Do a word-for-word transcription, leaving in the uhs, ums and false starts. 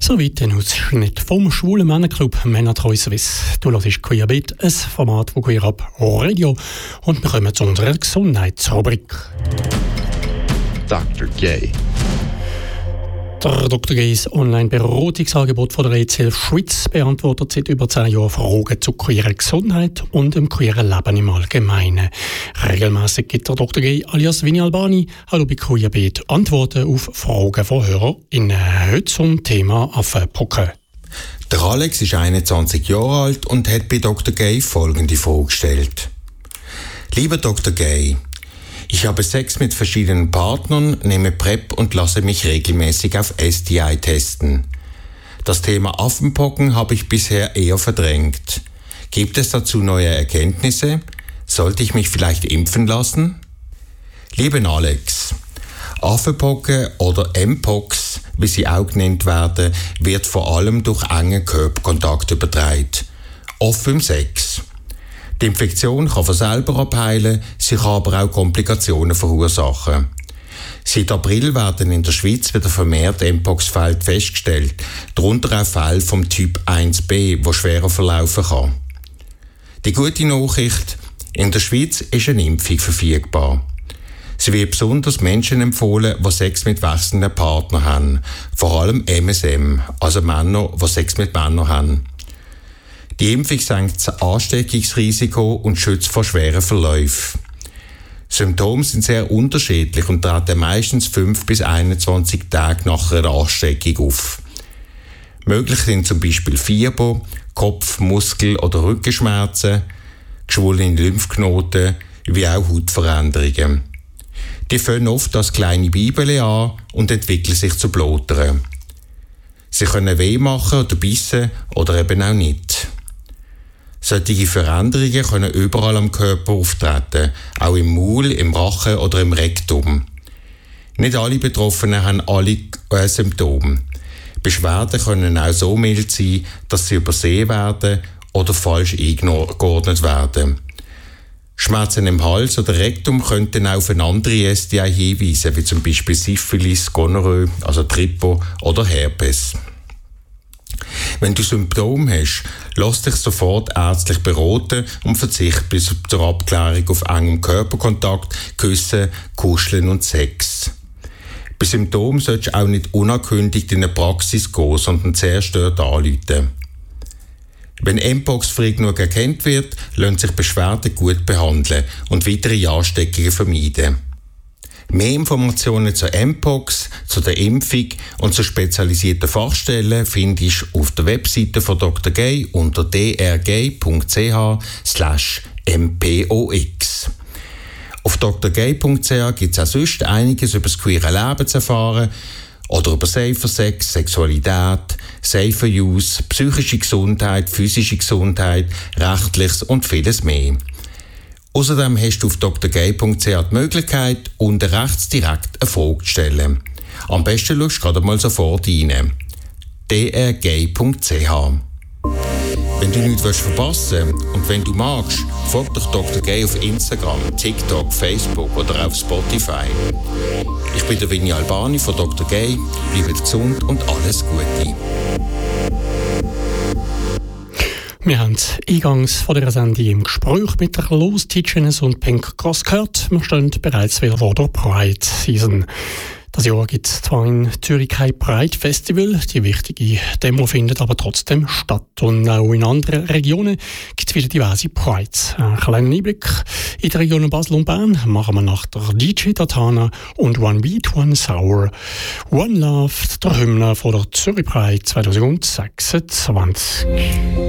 Soweit ein Ausschnitt vom schwulen Männerclub Männertreu Swiss. Du hörst Queerbeat, ein Format von Queer Up Radio. Und wir kommen zu unserer Gesundheitsrubrik. Doktor Gay. Der Doktor Gays Online-Beratungsangebot von der E Z L Schweiz beantwortet seit über zehn Jahren Fragen zu queerer Gesundheit und dem queeren Leben im Allgemeinen. Regelmäßig gibt der Doktor Gay alias Vinny Albani auch bei Queerbeat Antworten auf Fragen von HörerInnen. Heute zum Thema Affenpocken. Der Alex ist einundzwanzig Jahre alt und hat bei Doktor Gay folgende Frage gestellt. Lieber Doktor Gay, ich habe Sex mit verschiedenen Partnern, nehme PrEP und lasse mich regelmäßig auf S T I testen. Das Thema Affenpocken habe ich bisher eher verdrängt. Gibt es dazu neue Erkenntnisse? Sollte ich mich vielleicht impfen lassen? Lieber Alex, Affenpocken oder M-Pox, wie sie auch genannt werden, wird vor allem durch engen Körperkontakt übertragen, oft beim Sex. Die Infektion kann von selber abheilen, sie kann aber auch Komplikationen verursachen. Seit April werden in der Schweiz wieder vermehrt M-Pox-Fälle festgestellt, darunter auch Fälle vom Typ eins b, wo schwerer verlaufen kann. Die gute Nachricht: In der Schweiz ist eine Impfung verfügbar. Sie wird besonders Menschen empfohlen, die Sex mit wechselnden Partnern haben, vor allem M S M, also Männer, die Sex mit Männern haben. Die Impfung senkt das Ansteckungsrisiko und schützt vor schweren Verläufen. Symptome sind sehr unterschiedlich und treten meistens fünf bis einundzwanzig Tage nach einer Ansteckung auf. Möglich sind zum Beispiel Fieber, Kopf-, Muskel- oder Rückenschmerzen, geschwollene Lymphknoten, wie auch Hautveränderungen. Die fangen oft als kleine Bibeli an und entwickeln sich zu Blotern. Sie können weh machen oder bissen oder eben auch nicht. Solche Veränderungen können überall am Körper auftreten, auch im Maul, im Rachen oder im Rektum. Nicht alle Betroffenen haben alle äh, Symptome. Beschwerden können auch so mild sein, dass sie übersehen werden oder falsch eingeordnet werden. Schmerzen im Hals oder Rektum könnten auch auf eine andere S T I hinweisen, wie zum Beispiel Syphilis, Gonorrhoe, also Tripo oder Herpes. Wenn du Symptome hast, lass dich sofort ärztlich beraten und verzichte bis zur Abklärung auf engem Körperkontakt, Küssen, Kuscheln und Sex. Bei Symptomen solltest du auch nicht unangekündigt in eine Praxis gehen, sondern zuerst dort anrufen. Wenn M-Pox früh genug erkannt wird, lassen sich Beschwerden gut behandeln und weitere Ansteckungen vermeiden. Mehr Informationen zu M-Pox, zu der Impfung und zu spezialisierten Fachstellen findest du auf der Webseite von Doktor Gay unter d r gay punkt c h slash m p o x. Auf d r gay punkt c h gibt es auch sonst einiges über das queere Leben zu erfahren oder über Safer Sex, Sexualität, Safer Use, psychische Gesundheit, physische Gesundheit, Rechtliches und vieles mehr. Außerdem hast du auf d r gay punkt c h die Möglichkeit, unten rechts direkt eine Frage zu stellen. Am besten schaust du gerade mal sofort rein. d r gay punkt c h. Wenn du nichts verpassen willst und wenn du magst, folg doch Doktor Gay auf Instagram, TikTok, Facebook oder auf Spotify. Ich bin der Vinny Albani von Doktor Gay. Bleibt gesund und alles Gute. Wir haben eingangs von dieser Sendung im Gespräch mit der Los Teachers und Pink Cross gehört. Wir stehen bereits wieder vor der Pride Season. Das Jahr gibt es zwar in Zürich kein Pride Festival, die wichtige Demo findet aber trotzdem statt. Und auch in anderen Regionen gibt es wieder diverse Prides. Einen kleinen Einblick in die Regionen Basel und Bern machen wir nach der D J Tatana und One Beat, One Sour, One Love, der Hymne von der Zürich Pride zwanzig sechsundzwanzig.